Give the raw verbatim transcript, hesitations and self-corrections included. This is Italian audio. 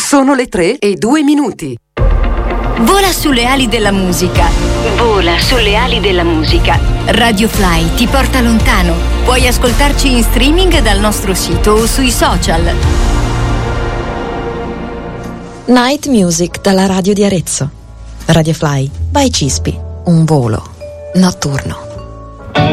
Sono le tre e due minuti. Vola sulle ali della musica. Vola sulle ali della musica. Radio Fly ti porta lontano. Puoi ascoltarci in streaming dal nostro sito o sui social. Night Music dalla radio di Arezzo. Radio Fly by Cispi. Un volo notturno.